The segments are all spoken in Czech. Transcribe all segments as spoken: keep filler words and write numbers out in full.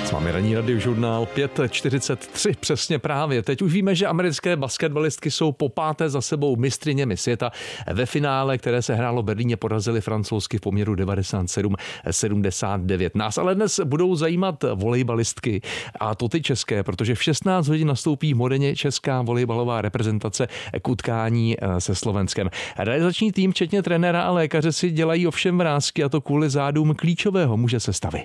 S vámi ranní radiožurnál pět čtyřicet tři přesně právě. Teď už víme, že americké basketbalistky jsou po páté za sebou mistryněmi světa. Ve finále, které se hrálo v Berlíně, porazili francouzsky v poměru devadesát sedm sedmdesát devět. Nás ale dnes budou zajímat volejbalistky, a to ty české, protože v šestnáct hodin nastoupí v Modeně česká volejbalová reprezentace k utkání se Slovenskem. Realizační tým, včetně trenéra a lékaře, si dělají ovšem vrásky, a to kvůli zádům klíčového muže sestavy.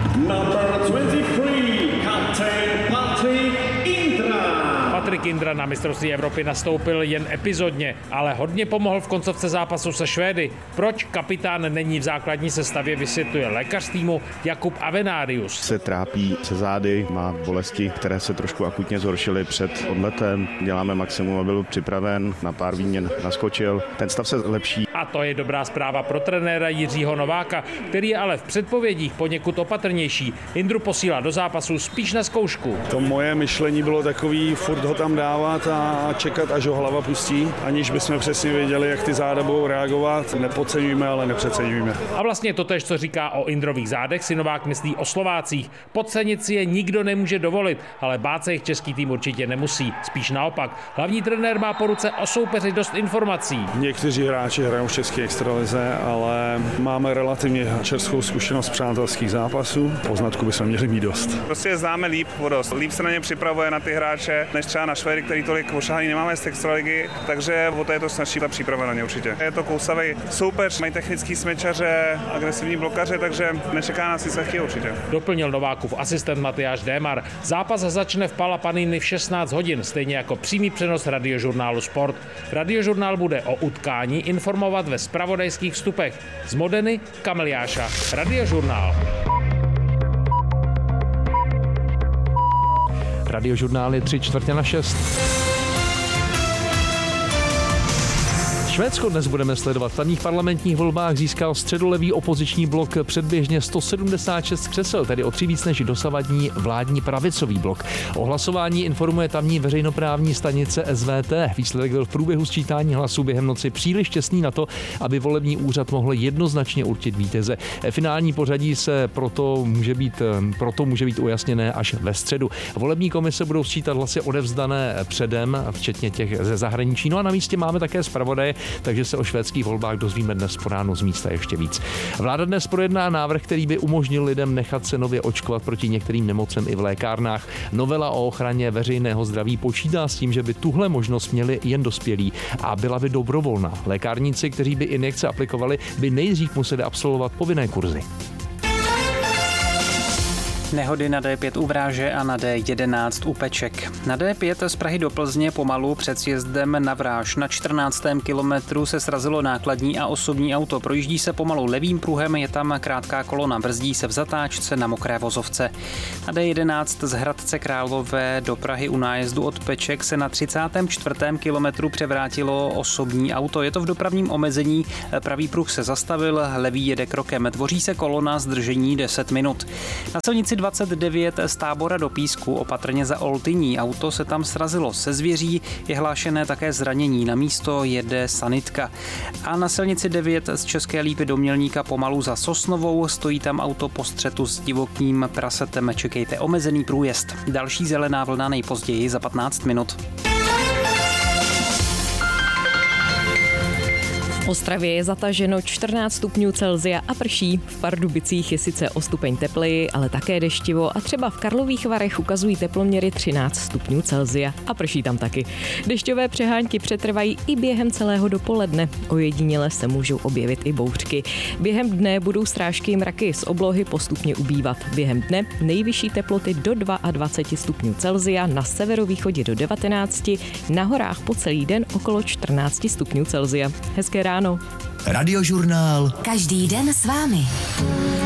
Patrik Indra na mistrovství Evropy nastoupil jen epizodně, ale hodně pomohl v koncovce zápasu se Švédy. Proč kapitán není v základní sestavě, vysvětluje lékař týmu Jakub Avenarius. Se trápí se zády, má bolesti, které se trošku akutně zhoršily před odletem. Děláme maximum, aby byl připraven, na pár výměn naskočil. Ten stav se lepší. A to je dobrá zpráva pro trenéra Jiřího Nováka, který je ale v předpovědích poněkud opatrnější. Indru posílá do zápasu spíš na zkoušku. To moje myšlení bylo takový, furt ho tam dávat a čekat, až ho hlava pustí, aniž bychom přesně věděli, jak ty záda budou reagovat. Nepodceňujeme, ale nepřeceňujeme. A vlastně to též, co říká o Indrových zádech, si Novák myslí o Slovácích. Podcenit si je nikdo nemůže dovolit, ale bát se jich český tým určitě nemusí. Spíš naopak. Hlavní trenér má po ruce o soupeři dost informací. Někteří hráči hrajou v české extralize, ale máme relativně čerstvou zkušenost přátelských zápasů. Poznatku bychom měli mít dost. Prostě známe líp vodost. Líp se na ně připravuje na ty hráče, než třeba na Švédy, který tolik ošahaný nemáme z extraligy, takže o to je to snažší ta příprava na ně určitě. Je to kousavý soupeř, mají technický smečaře, agresivní blokaře, takže nečeká nás nic lehký určitě. Doplnil Novákův asistent Matyáš Démar. Zápas začne v Pala Panini v šestnáct hodin, stejně jako přímý přenos radiožurnálu Sport. Radiožurnál bude o utkání informovat ve zpravodajských vstupech. Z Modeny Kamil Jáša, Radiožurnál. Radiožurnál je tři čtvrtě na šest. Švédsko dnes budeme sledovat. V tamních parlamentních volbách získal středolevý opoziční blok předběžně sto sedmdesát šest křesel, tedy o tři víc než dosavadní vládní pravicový blok. O hlasování informuje tamní veřejnoprávní stanice S V T. Výsledek byl v průběhu sčítání hlasů během noci příliš těsný na to, aby volební úřad mohl jednoznačně určit vítěze. Finální pořadí se proto může být, proto může být ujasněné až ve středu. Volební komise budou sčítat hlasy odevzdané předem, včetně těch ze zahraničí. No a na místě máme také zpravodaje, takže se o švédských volbách dozvíme dnes po ránu z místa ještě víc. Vláda dnes projedná návrh, který by umožnil lidem nechat se nově očkovat proti některým nemocem i v lékárnách. Novela o ochraně veřejného zdraví počítá s tím, že by tuhle možnost měli jen dospělí a byla by dobrovolná. Lékárníci, kteří by injekce aplikovali, by nejdřív museli absolvovat povinné kurzy. Nehody na D pět u Vráže a na D jedenáct u Peček. Na D pět z Prahy do Plzně pomalu před sjezdem na Vráž na čtrnáctém kilometru se srazilo nákladní a osobní auto. Projíždí se pomalu levým pruhem, je tam krátká kolona, brzdí se v zatáčce na mokré vozovce. Na D jedenáct z Hradce Králové do Prahy u nájezdu od Peček se na třicátém čtvrtém kilometru převrátilo osobní auto. Je to v dopravním omezení, pravý pruh se zastavil, levý jede krokem. Tvoří se kolona, zdržení deset minut. Na silnici dvacet devět z Tábora do Písku opatrně za Oltyní. Auto se tam srazilo se zvěří, je hlášené také zranění. Na místo jede sanitka. A na silnici devět z České Lípy do Mělníka pomalu za Sosnovou stojí tam auto po střetu s divokým prasetem. Čekejte omezený průjezd. Další zelená vlna nejpozději za patnáct minut. V Ostravě je zataženo čtrnáct stupňů Celsia a prší. V Pardubicích je sice o stupeň tepleji, ale také deštivo a třeba v Karlových Varech ukazují teploměry třináct stupňů Celsia a prší tam taky. Dešťové přehánky přetrvají i během celého dopoledne. Ojediněle se můžou objevit i bouřky. Během dne budou srážky mraky z oblohy postupně ubývat. Během dne nejvyšší teploty do dvacet dva stupňů Celsia, na severovýchodě do devatenáct, na horách po celý den okolo čtrnáct stupňů Celsia. Hezké ráno. Radiožurnál. Každý den s vámi.